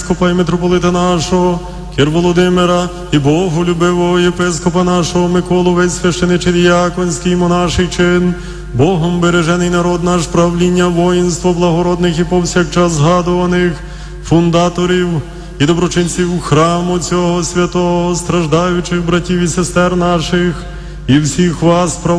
єпископа і митрополита нашого, Кир Володимира, і Богу любивого єпископа нашого Миколу, весь священичий діяконський монаший чин, Богом бережений народ наш, правління, воїнство благородних і повсякчас згадуваних фундаторів і доброчинців храму цього святого, страждаючих братів і сестер наших, і всіх вас,